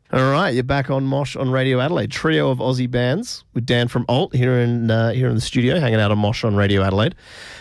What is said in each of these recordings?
All right, you're back on Mosh on Radio Adelaide. Trio of Aussie bands with Dan from Alt here in the studio, hanging out on Mosh on Radio Adelaide.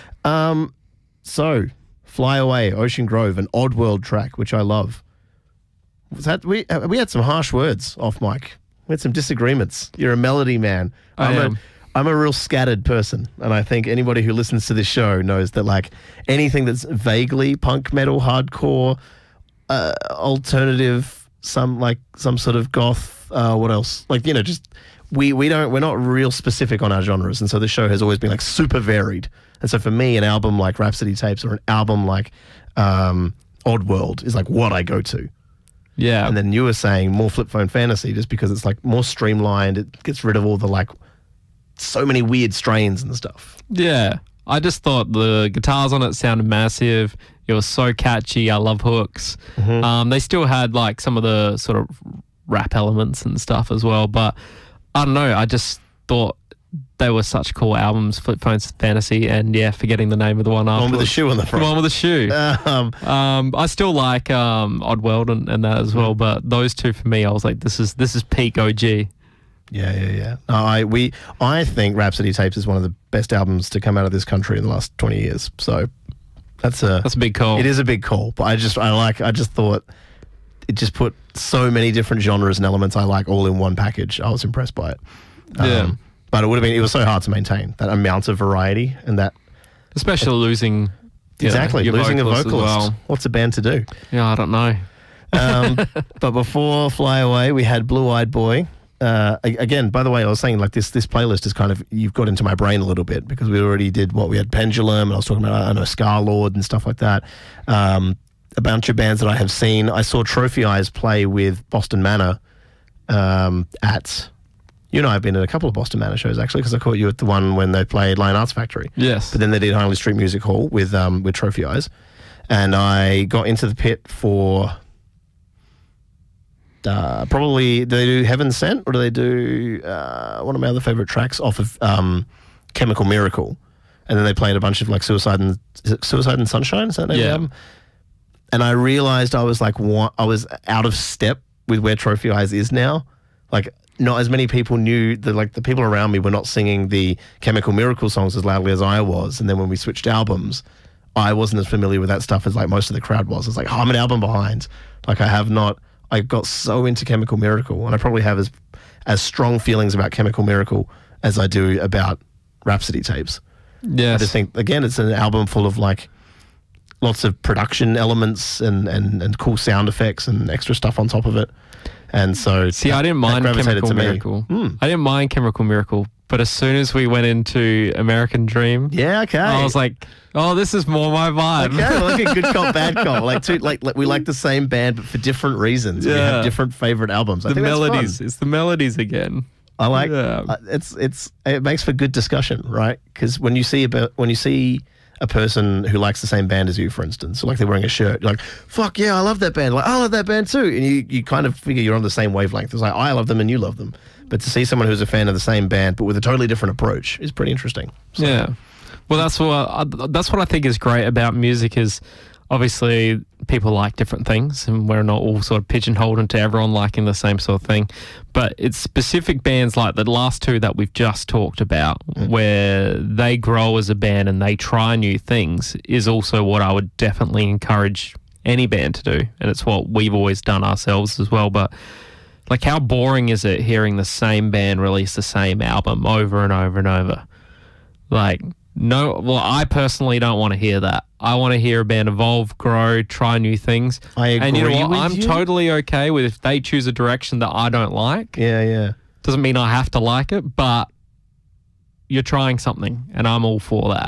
So, Fly Away, Ocean Grove, an Oddworld track, which I love. Was that we had some harsh words off mic. We had some disagreements. You're a melody man. I'm a real scattered person, and I think anybody who listens to this show knows that like anything that's vaguely punk, metal, hardcore, alternative, some sort of goth, what else? Like, just we're not real specific on our genres, and so the show has always been like super varied. And so for me, an album like Rhapsody Tapes or an album like Oddworld is like what I go to. Yeah. And then you were saying more Flip Phone Fantasy just because it's like more streamlined. It gets rid of all the like so many weird strains and stuff. Yeah. I just thought the guitars on it sounded massive. It was so catchy. I love hooks. Mm-hmm. They still had like some of the sort of rap elements and stuff as well. But I don't know. I just thought they were such cool albums, Flip Phone Fantasy and, forgetting the name of the one after. The one with the shoe on the front. The one with the shoe. I still like Oddworld and that as well. But those two for me, I was like, this is peak OG. Yeah. No, I think Rhapsody Tapes is one of the best albums to come out of this country in the last 20 years. So that's a big call. It is a big call, but I just thought it just put so many different genres and elements I like all in one package. I was impressed by it. But it was so hard to maintain that amount of variety and that, especially losing losing a vocalist. Well. What's a band to do? Yeah, I don't know. But before Fly Away, we had Blue Eyed Boy. Again, by the way, I was saying like this playlist is kind of, you've got into my brain a little bit because we already did we had Pendulum, and I was talking about, Scarlord and stuff like that. A bunch of bands that I have seen. I saw Trophy Eyes play with Boston Manor at... You and I have been at a couple of Boston Manor shows, actually, because I caught you at the one when they played Lion Arts Factory. Yes. But then they did Hindley Street Music Hall with Trophy Eyes. And I got into the pit for... probably, do they do Heaven Sent, or do they do one of my other favourite tracks off of Chemical Miracle? And then they played a bunch of like Suicide and Sunshine, is that the name of the album? And I realised I was like, I was out of step with where Trophy Eyes is now. Like, not as many people knew, the people around me were not singing the Chemical Miracle songs as loudly as I was. And then when we switched albums, I wasn't as familiar with that stuff as like most of the crowd was. It's like, I'm an album behind. Like I got so into Chemical Miracle, and I probably have as strong feelings about Chemical Miracle as I do about Rhapsody Tapes. Yes. I just think, again, it's an album full of like lots of production elements and cool sound effects and extra stuff on top of it. And so, I didn't mind Chemical Miracle. I didn't mind Chemical Miracle, but as soon as we went into American Dream, I was like, oh, this is more my vibe. Okay, like a good cop, bad cop. We like the same band, but for different reasons. Yeah. We have different favorite albums. I think melodies. That's fun. It's the melodies again. I like. It makes for good discussion, right? Because when you see a person who likes the same band as you, for instance, so like they're wearing a shirt, you're like, fuck yeah, I love that band. Like, I love that band too. And you kind of figure you're on the same wavelength. It's like, I love them and you love them. But to see someone who's a fan of the same band but with a totally different approach is pretty interesting. So. Yeah. Well, that's what I think is great about music is obviously people like different things and we're not all sort of pigeonholed into everyone liking the same sort of thing. But it's specific bands like the last two that we've just talked about where they grow as a band and they try new things is also what I would definitely encourage any band to do. And it's what we've always done ourselves as well. But like, how boring is it hearing the same band release the same album over and over and over? Like, no, well, I personally don't want to hear that. I want to hear a band evolve, grow, try new things. I agree. And you know what? I'm totally okay with if they choose a direction that I don't like. Yeah. Doesn't mean I have to like it, but you're trying something, and I'm all for that.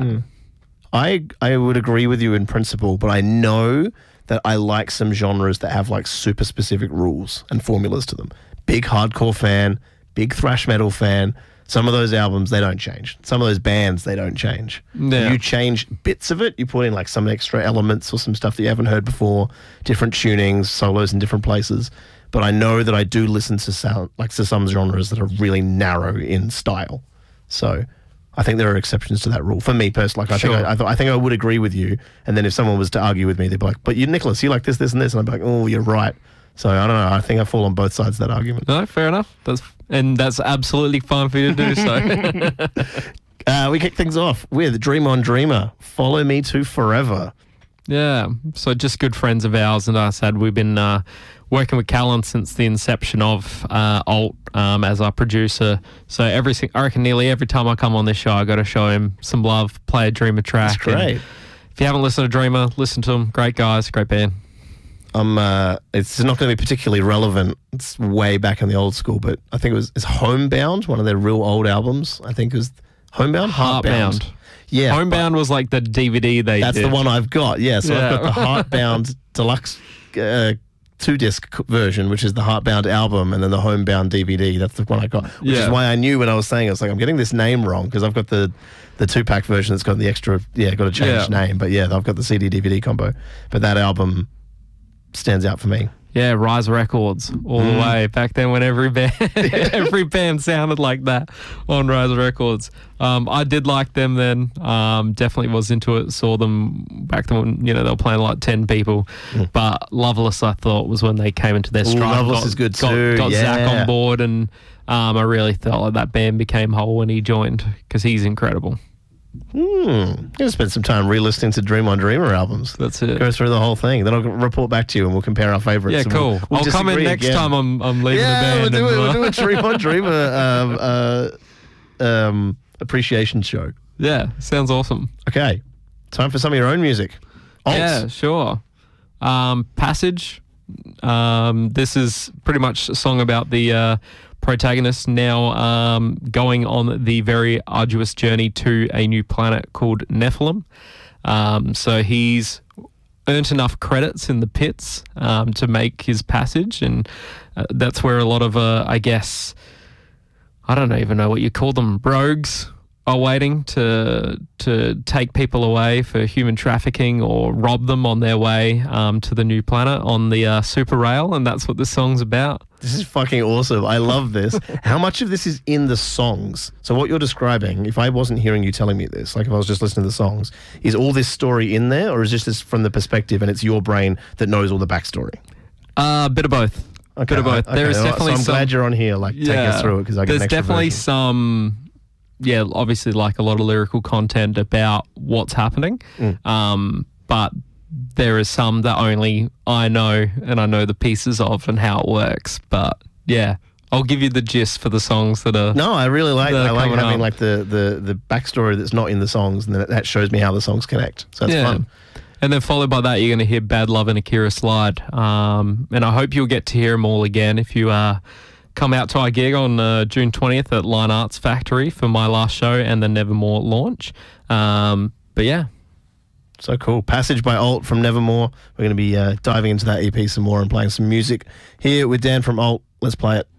I would agree with you in principle, but I know that I like some genres that have like super specific rules and formulas to them. Big hardcore fan, big thrash metal fan. Some of those albums, they don't change. Some of those bands, they don't change. Yeah. You change bits of it. You put in like some extra elements or some stuff that you haven't heard before, different tunings, solos in different places. But I know that I do listen to some genres that are really narrow in style. So I think there are exceptions to that rule. For me personally, I think I would agree with you. And then if someone was to argue with me, they'd be like, but Nicholas, you like this, this, and this. And I'd be like, oh, you're right. So I don't know. I think I fall on both sides of that argument. No, fair enough. That's absolutely fine for you to do so. We kick things off with Dream On Dreamer, Follow Me to Forever. Yeah, so just good friends of ours, and I said we've been working with Callan since the inception of Alt as our producer. So I reckon nearly every time I come on this show, I got to show him some love, play a Dreamer track. That's great. And if you haven't listened to Dreamer, listen to them. Great guys, great band. It's not going to be particularly relevant. It's way back in the old school, but I think it's Homebound, one of their real old albums. I think it was Homebound? Heartbound. Yeah. Homebound was like the DVD they That's did. the one I've got. Yeah, so I've got the Heartbound Deluxe 2-disc version, which is the Heartbound album, and then the Homebound DVD. That's the one I got, which is why I knew when I was saying it, I was like, I'm getting this name wrong because I've got the 2-pack version that's got the extra, got to change name. But yeah, I've got the CD-DVD combo. But that album stands out for me. Yeah, Rise Records all the way. Back then when every band sounded like that on Rise Records. I did like them then. Definitely was into it. Saw them back then when, they were playing like 10 people. But Loveless, I thought, was when they came into their stride. Loveless is good too. Got Zach on board, and I really felt like that band became whole when he joined because he's incredible. I'm going to spend some time re-listening to Dream On Dreamer albums. That's it. Go through the whole thing. Then I'll report back to you and we'll compare our favourites. Yeah, cool. We'll I'll come in next time I'm leaving the band. We'll do a Dream On Dreamer appreciation show. Yeah, sounds awesome. Okay, time for some of your own music. Alts. Yeah, sure. Passage. This is pretty much a song about the protagonist now going on the very arduous journey to a new planet called Nephilim. So he's earned enough credits in the pits to make his passage, and that's where a lot of, I guess, I don't even know what you call them, rogues are waiting to take people away for human trafficking or rob them on their way to the new planet on the super rail, and that's what this song's about. This is fucking awesome. I love this. How much of this is in the songs? So what you're describing, if I wasn't hearing you telling me this, like if I was just listening to the songs, is all this story in there, or is this from the perspective and it's your brain that knows all the backstory? Bit of both. Okay, bit of both. Okay, there is definitely so I'm glad you're on here, like take us through it because I get an extra definitely version. some. Yeah, obviously like a lot of lyrical content about what's happening. But there is some that only I know, and I know the pieces of and how it works. But yeah, I'll give you the gist for the songs that are. No, I really like having up. like the backstory that's not in the songs, and that shows me how the songs connect. So that's fun. And then followed by that, you're going to hear Bad Love and Akira Slide. And I hope you'll get to hear them all again if you come out to our gig on June 20th at Line Arts Factory for my last show and the Nevermore launch. But yeah. So cool. Passage by Alt from Nevermore. We're going to be diving into that EP some more and playing some music here with Dan from Alt. Let's play it.